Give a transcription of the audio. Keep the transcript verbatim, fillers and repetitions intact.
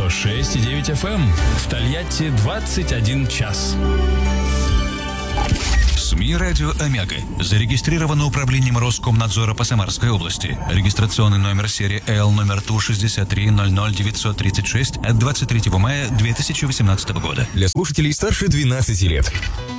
сто шесть и девять эф эм. В Тольятти двадцать один час. СМИ «Радио Омега». Зарегистрировано управлением Роскомнадзора по Самарской области. Регистрационный номер серии Л номер Ту шестьдесят три ноль ноль девятьсот тридцать шесть от двадцать третьего мая две тысячи восемнадцатого года. Для слушателей старше двенадцати лет.